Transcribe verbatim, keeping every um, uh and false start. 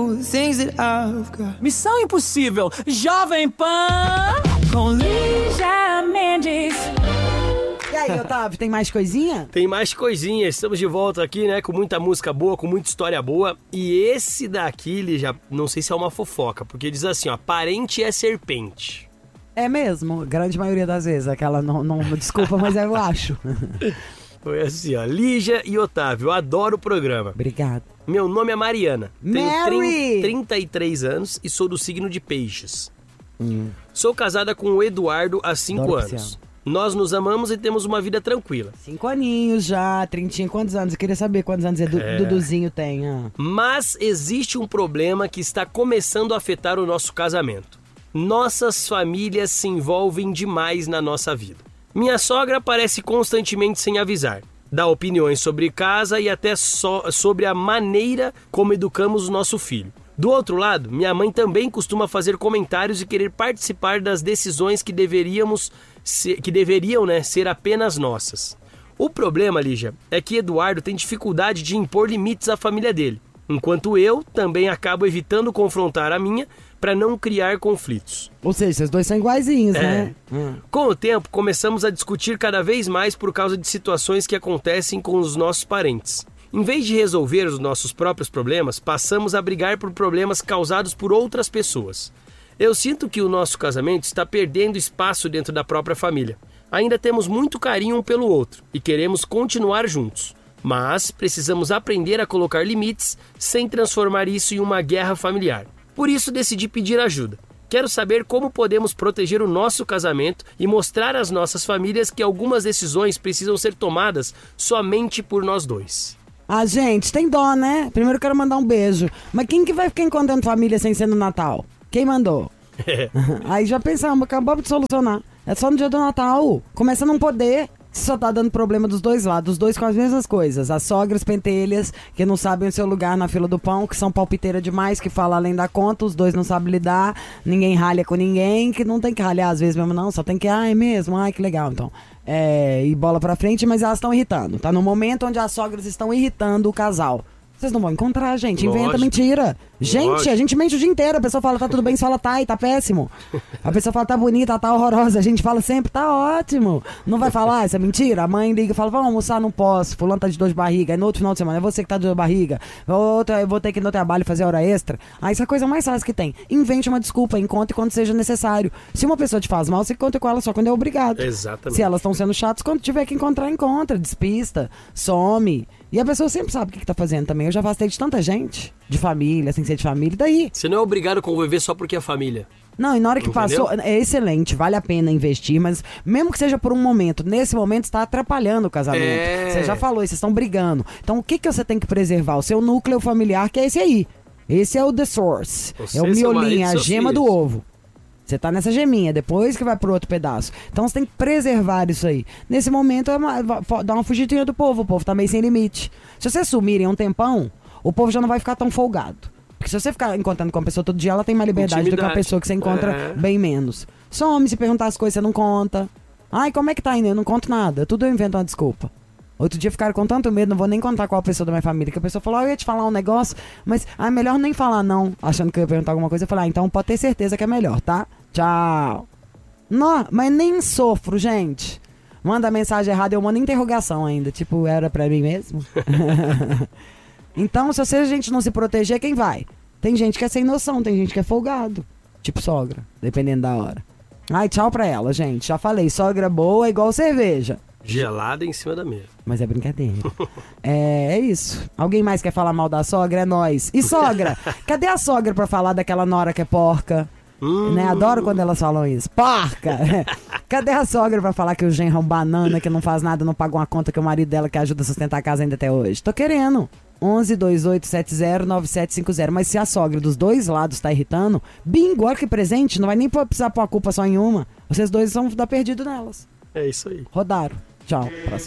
know the things that I've got. Missão Impossível, Jovem Pan, com Lígia Mendes. E aí, Otávio, tem mais coisinha? Tem mais coisinha, estamos de volta aqui, né, com muita música boa, com muita história boa. E esse daqui, Lígia, não sei se é uma fofoca, porque diz assim, ó, parente é serpente. É mesmo, grande maioria das vezes, aquela não, não desculpa, mas eu acho. Foi assim, ó, Lígia e Otávio, eu adoro o programa. Obrigado. Meu nome é Mariana, tenho Mary! trinta e três anos e sou do signo de Peixes. Hum. Sou casada com o Eduardo há cinco Adoro anos. pisciano. Nós nos amamos e temos uma vida tranquila. Cinco aninhos já, trintinha, quantos anos? Eu queria saber quantos anos Edu, É. Duduzinho tem. Ah. Mas existe um problema que está começando a afetar o nosso casamento. Nossas famílias se envolvem demais na nossa vida. Minha sogra aparece constantemente sem avisar. Dá opiniões sobre casa e até so- sobre a maneira como educamos o nosso filho. Do outro lado, minha mãe também costuma fazer comentários e querer participar das decisões que deveríamos ser, que deveriam, né, ser apenas nossas. O problema, Lígia, é que Eduardo tem dificuldade de impor limites à família dele, enquanto eu também acabo evitando confrontar a minha para não criar conflitos. Ou seja, vocês dois são iguaizinhos, É. né? Hum. Com o tempo, começamos a discutir cada vez mais por causa de situações que acontecem com os nossos parentes. Em vez de resolver os nossos próprios problemas, passamos a brigar por problemas causados por outras pessoas. Eu sinto que o nosso casamento está perdendo espaço dentro da própria família. Ainda temos muito carinho um pelo outro e queremos continuar juntos. Mas precisamos aprender a colocar limites sem transformar isso em uma guerra familiar. Por isso decidi pedir ajuda. Quero saber como podemos proteger o nosso casamento e mostrar às nossas famílias que algumas decisões precisam ser tomadas somente por nós dois. Ah, gente, tem dó, né? Primeiro eu quero mandar um beijo. Mas quem que vai ficar encontrando família sem ser no Natal? Quem mandou? Aí já pensamos, acabou de solucionar. É só no dia do Natal. Começa a não poder. Só tá dando problema dos dois lados, os dois com as mesmas coisas. As sogras pentelhas, que não sabem o seu lugar na fila do pão, que são palpiteiras demais, que falam além da conta, os dois não sabem lidar, ninguém ralha com ninguém, que não tem que ralhar às vezes mesmo não, só tem que, ah, é mesmo, ai que legal, então. É, e bola pra frente, mas elas estão irritando. Tá no momento onde as sogras estão irritando o casal. Vocês não vão encontrar, gente. Inventa Lógico. mentira. Gente, Lógico. a gente mente o dia inteiro. A pessoa fala, tá tudo bem, você fala, tá, e tá péssimo. A pessoa fala, tá bonita, tá horrorosa. A gente fala sempre, tá ótimo. Não vai falar essa mentira? A mãe liga e fala, vamos almoçar, não posso. Fulano tá de dor de barriga. Aí no outro final de semana, é você que tá de dor de barriga. Outra, eu vou ter que ir no trabalho fazer hora extra. Aí essa é a coisa mais fácil que tem. Invente uma desculpa, encontre quando seja necessário. Se uma pessoa te faz mal, você encontra com ela só quando é obrigado. Exatamente. Se elas estão sendo chatas, quando tiver que encontrar, encontra. Despista, some. E a pessoa sempre sabe o que, que tá fazendo também. Eu já afastei de tanta gente, de família, sem ser de família, e daí? Você não é obrigado a conviver só porque é família. Não, e na hora que Entendeu? passou, é excelente, vale a pena investir, mas mesmo que seja por um momento, nesse momento está atrapalhando o casamento. É. Você já falou, vocês estão brigando. Então o que, que você tem que preservar? O seu núcleo familiar, que é esse aí. Esse é o the source. Você, é o seu marido miolinho, e é a seus gema do filhos. ovo. Você tá nessa geminha, depois que vai pro outro pedaço. Então você tem que preservar isso aí. Nesse momento, é uma, dá uma fugidinha do povo. O povo tá meio sem limite. Se vocês sumirem um tempão, o povo já não vai ficar tão folgado. Porque se você ficar encontrando com a pessoa todo dia, ela tem mais liberdade do que uma Intimidade. pessoa que você encontra É. bem menos. Some, se perguntar as coisas, você não conta. Ai, como é que tá indo? Eu não conto nada. Tudo eu invento uma desculpa. Outro dia ficaram com tanto medo, não vou nem contar qual a pessoa da minha família, que a pessoa falou, ah, eu ia te falar um negócio, mas ah, melhor nem falar não, achando que eu ia perguntar alguma coisa. Eu falei, ah, então pode ter certeza que é melhor, tá? Tchau. Não, mas nem sofro, gente. Manda a mensagem errada, eu mando interrogação ainda, tipo, era pra mim mesmo? Então, se você, a gente não se proteger, quem vai? Tem gente que é sem noção, tem gente que é folgado, tipo sogra, dependendo da hora. Ai, tchau pra ela, gente, já falei, sogra boa é igual cerveja. Gelada em cima da mesa. Mas é brincadeira. é, é isso. Alguém mais quer falar mal da sogra? É nós. E sogra? Cadê a sogra pra falar daquela nora que é porca? Hum. Né? Adoro quando elas falam isso. Porca! Cadê a sogra pra falar que o genro é um banana, que não faz nada, não paga uma conta, que o marido dela que ajuda a sustentar a casa ainda até hoje? Tô querendo. onze, dois oito sete zero, nove sete cinco zero. Mas se a sogra dos dois lados tá irritando, bingo, olha que presente. Não vai nem precisar pôr a culpa só em uma. Vocês dois vão dar perdido nelas. É isso aí. Rodaram. Tchau. Próximo.